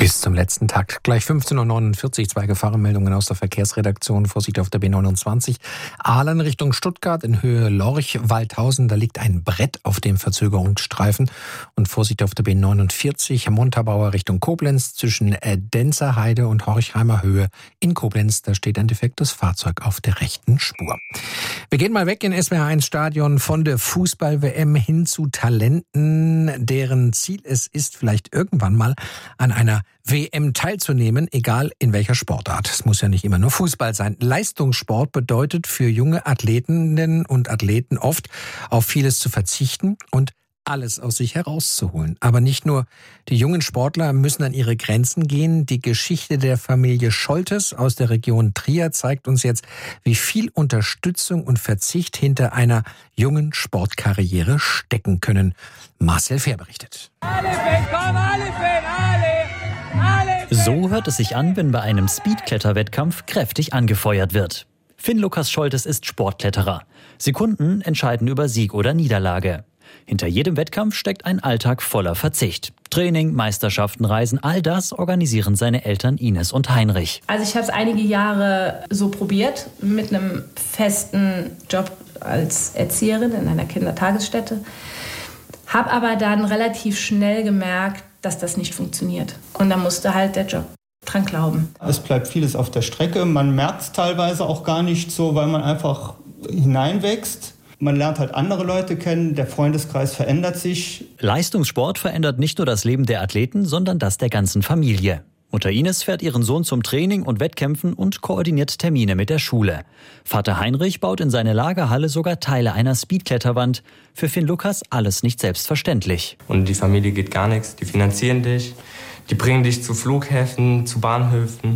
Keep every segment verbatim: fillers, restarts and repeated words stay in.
Bis zum letzten Tag. Gleich fünfzehn Uhr neunundvierzig, zwei Gefahrenmeldungen aus der Verkehrsredaktion. Vorsicht auf der B neunundzwanzig. Aalen Richtung Stuttgart in Höhe Lorch-Waldhausen. Da liegt ein Brett auf dem Verzögerungsstreifen. Und Vorsicht auf der B neunundvierzig. Montabaur Richtung Koblenz zwischen Denzerheide und Horchheimer Höhe in Koblenz. Da steht ein defektes Fahrzeug auf der rechten Spur. Wir gehen mal weg in S W R eins Stadion von der Fußball-W M hin zu Talenten, deren Ziel es ist, vielleicht irgendwann mal an einer W M teilzunehmen, egal in welcher Sportart. Es muss ja nicht immer nur Fußball sein. Leistungssport bedeutet für junge Athletinnen und Athleten oft, auf vieles zu verzichten und alles aus sich herauszuholen. Aber nicht nur die jungen Sportler müssen an ihre Grenzen gehen. Die Geschichte der Familie Scholtes aus der Region Trier zeigt uns jetzt, wie viel Unterstützung und Verzicht hinter einer jungen Sportkarriere stecken können. Marcel Fehr berichtet. Alle Fan, komm, alle Fan, alle, alle Fan. So hört es sich an, wenn bei einem Speedkletterwettkampf kräftig angefeuert wird. Finn Lukas Scholtes ist Sportkletterer. Sekunden entscheiden über Sieg oder Niederlage. Hinter jedem Wettkampf steckt ein Alltag voller Verzicht. Training, Meisterschaften, Reisen, all das organisieren seine Eltern Ines und Heinrich. Also ich habe es einige Jahre so probiert, mit einem festen Job als Erzieherin in einer Kindertagesstätte. Habe aber dann relativ schnell gemerkt, dass das nicht funktioniert. Und da musste halt der Job dran glauben. Es bleibt vieles auf der Strecke. Man merkt es teilweise auch gar nicht so, weil man einfach hineinwächst. Man lernt halt andere Leute kennen, der Freundeskreis verändert sich. Leistungssport verändert nicht nur das Leben der Athleten, sondern das der ganzen Familie. Mutter Ines fährt ihren Sohn zum Training und Wettkämpfen und koordiniert Termine mit der Schule. Vater Heinrich baut in seine Lagerhalle sogar Teile einer Speedkletterwand. Für Finn Lukas alles nicht selbstverständlich. Und die Familie geht gar nichts, die finanzieren dich, die bringen dich zu Flughäfen, zu Bahnhöfen.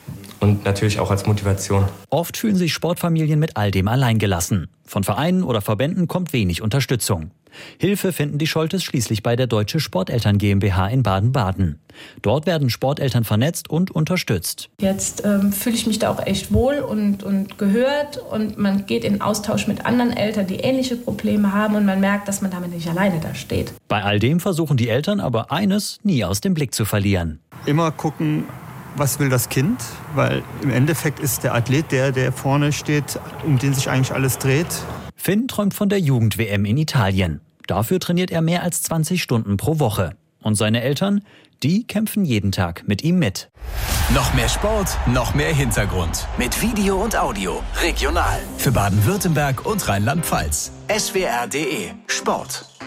Und natürlich auch als Motivation. Oft fühlen sich Sportfamilien mit all dem alleingelassen. Von Vereinen oder Verbänden kommt wenig Unterstützung. Hilfe finden die Scholtes schließlich bei der Deutsche Sporteltern GmbH in Baden-Baden. Dort werden Sporteltern vernetzt und unterstützt. Jetzt ähm, fühle ich mich da auch echt wohl und, und gehört. Und man geht in Austausch mit anderen Eltern, die ähnliche Probleme haben. Und man merkt, dass man damit nicht alleine da steht. Bei all dem versuchen die Eltern aber eines nie aus dem Blick zu verlieren. Immer gucken, was will das Kind? Weil im Endeffekt ist der Athlet der, der vorne steht, um den sich eigentlich alles dreht. Finn träumt von der Jugend-W M in Italien. Dafür trainiert er mehr als zwanzig Stunden pro Woche. Und seine Eltern, die kämpfen jeden Tag mit ihm mit. Noch mehr Sport, noch mehr Hintergrund. Mit Video und Audio. Regional. Für Baden-Württemberg und Rheinland-Pfalz. S W R punkt de Sport.